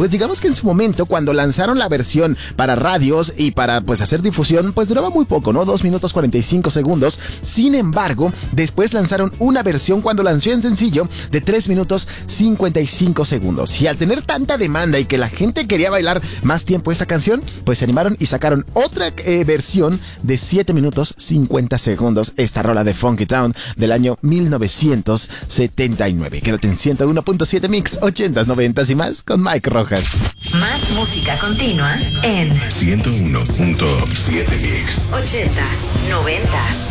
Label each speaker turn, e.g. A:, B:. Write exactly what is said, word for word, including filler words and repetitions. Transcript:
A: pues digamos que en su momento, cuando lanzaron la versión para radios y para pues hacer difusión, pues duraba muy poco, ¿no? dos minutos cuarenta y cinco segundos. Sin embargo, después lanzaron una versión cuando lanzó en sencillo de tres minutos cincuenta y cinco segundos. Y al tener tanta demanda y que la gente quería bailar más tiempo esta canción, pues se animaron y sacaron otra eh, versión de siete minutos cincuenta segundos, esta rola de Funky Town del año mil novecientos setenta y nueve. Quédate en ciento uno punto siete Mix, ochentas, noventas y más con Mike Rojas.
B: Más música continua en
C: ciento uno punto siete Mix,
B: ochentas, noventas.